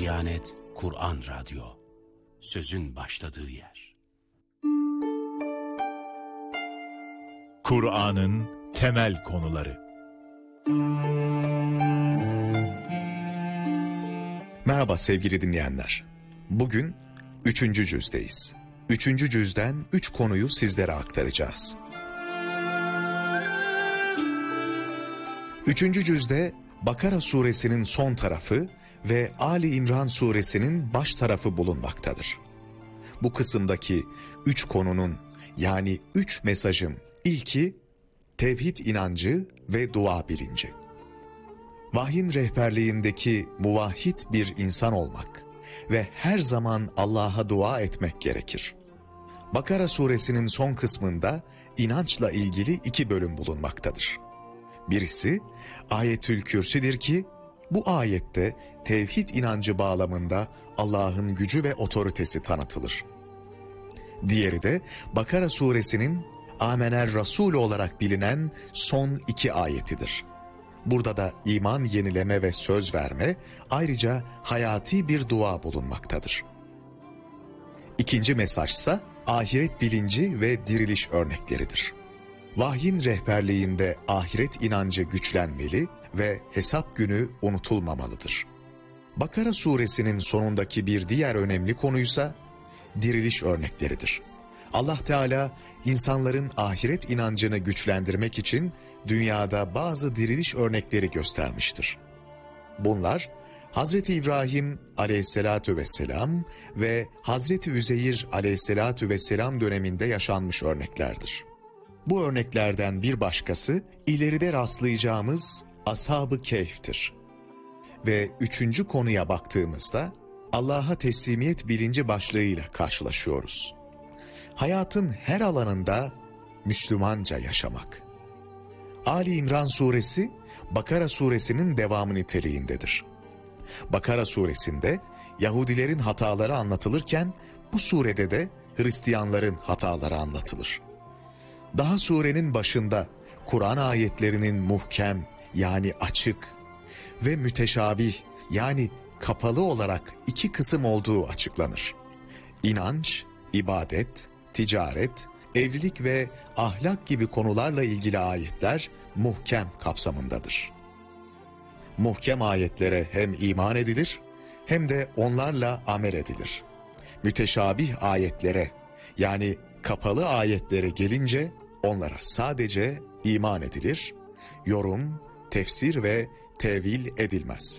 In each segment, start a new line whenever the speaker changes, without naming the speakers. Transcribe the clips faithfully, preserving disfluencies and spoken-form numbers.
Diyanet Kur'an Radyo, sözün başladığı yer.
Kur'an'ın temel konuları.
Merhaba sevgili dinleyenler. Bugün üçüncü cüzdeyiz. Üçüncü cüzden üç konuyu sizlere aktaracağız. Üçüncü cüzde Bakara suresinin son tarafı ve Ali İmran suresinin baş tarafı bulunmaktadır. Bu kısımdaki üç konunun yani üç mesajın ilki tevhid inancı ve dua bilinci. Vahyin rehberliğindeki muvahhid bir insan olmak ve her zaman Allah'a dua etmek gerekir. Bakara suresinin son kısmında inançla ilgili iki bölüm bulunmaktadır. Birisi Ayetül Kürsi'dir ki bu ayette tevhid inancı bağlamında Allah'ın gücü ve otoritesi tanıtılır. Diğeri de Bakara suresinin Amener Rasul olarak bilinen son iki ayetidir. Burada da iman yenileme ve söz verme, ayrıca hayati bir dua bulunmaktadır. İkinci mesajsa ahiret bilinci ve diriliş örnekleridir. Vahyin rehberliğinde ahiret inancı güçlenmeli ve hesap günü unutulmamalıdır. Bakara suresinin sonundaki bir diğer önemli konuysa diriliş örnekleridir. Allah Teala insanların ahiret inancını güçlendirmek için dünyada bazı diriliş örnekleri göstermiştir. Bunlar Hazreti İbrahim aleyhissalatu vesselam ve Hazreti Üzeyir aleyhissalatu vesselam döneminde yaşanmış örneklerdir. Bu örneklerden bir başkası ileride rastlayacağımız Ashab-ı Kehf'tir. Ve üçüncü konuya baktığımızda Allah'a teslimiyet bilinci başlığıyla karşılaşıyoruz. Hayatın her alanında Müslümanca yaşamak. Ali İmran suresi Bakara suresinin devamı niteliğindedir. Bakara suresinde Yahudilerin hataları anlatılırken bu surede de Hristiyanların hataları anlatılır. Daha surenin başında Kur'an ayetlerinin muhkem yani açık ve müteşabih yani kapalı olarak iki kısım olduğu açıklanır. İnanç, ibadet, ticaret, evlilik ve ahlak gibi konularla ilgili ayetler muhkem kapsamındadır. Muhkem ayetlere hem iman edilir hem de onlarla amel edilir. Müteşabih ayetlere yani kapalı ayetlere gelince onlara sadece iman edilir, yorum, tefsir ve tevil edilmez.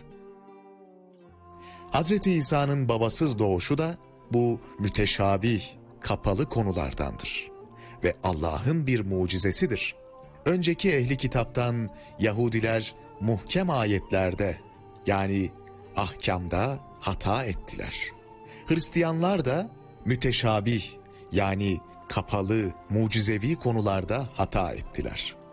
Hazreti İsa'nın babasız doğuşu da bu müteşabih, kapalı konulardandır ve Allah'ın bir mucizesidir. Önceki ehli kitaptan Yahudiler muhkem ayetlerde yani ahkamda hata ettiler. Hristiyanlar da müteşabih yani kapalı, mucizevi konularda hata ettiler.